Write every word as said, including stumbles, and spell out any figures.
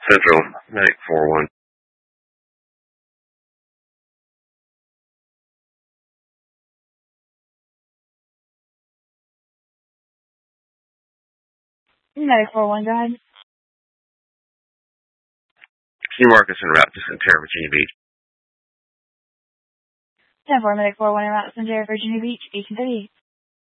Central, Medic four one. Medic four one, go ahead. Can you mark us en route to Centerra, Virginia Beach? ten four, Medic four one, en route to Centerra, Virginia Beach, eighteen thirty-eight.